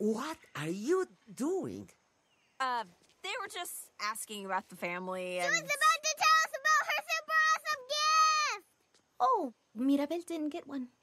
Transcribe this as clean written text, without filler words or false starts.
What are you doing? They were just asking about the family and... She was about to tell us about her super awesome gift! Oh, Mirabel didn't get one.